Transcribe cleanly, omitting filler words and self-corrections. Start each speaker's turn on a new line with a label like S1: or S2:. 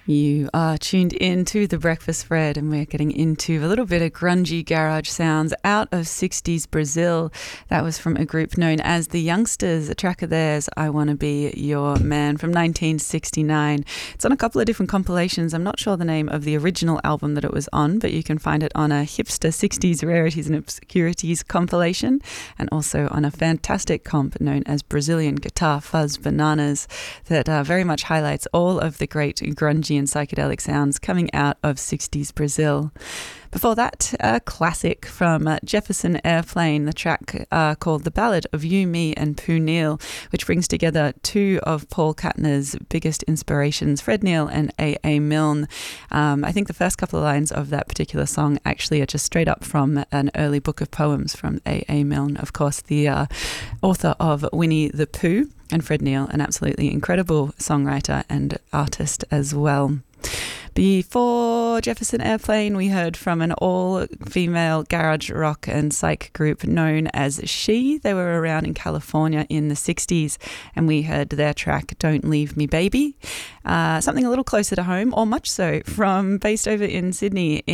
S1: You are tuned in to The Breakfast Spread, and we're getting into a little bit of grungy garage sounds out of 60s Brazil. That was from a group known as The Youngsters, a track of theirs, I Wanna Be Your Man, from 1969. It's on a couple of different compilations. I'm not sure the name of the original album that it was on, but you can find it on a hipster 60s Rarities and Obscurities compilation, and also on a fantastic comp known as Brazilian Guitar Fuzz Bananas that very much highlights all of the great grungy and psychedelic sounds coming out of 60s Brazil. Before that, a classic from Jefferson Airplane, the track called The Ballad of You, Me and Pooh Neal, which brings together two of Paul Kattner's biggest inspirations, Fred Neil and A.A. Milne. I think the first couple of lines of that particular song actually are just straight up from an early book of poems from A.A. Milne, of course, the author of Winnie the Pooh, and Fred Neil, an absolutely incredible songwriter and artist as well. Before Jefferson Airplane, we heard from an all-female garage rock and psych group known as She. They were around in California in the 60s, and we heard their track Don't Leave Me Baby. Something a little closer to home, or much so, from based over in Sydney